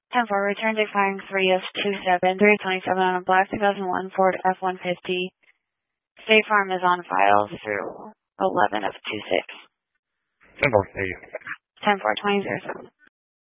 10-4, return declining 3S27, 327 on a black 2001 Ford F-150. State Farm is on file through 11 of 26. 10-4, thank you. 10-4, 2007.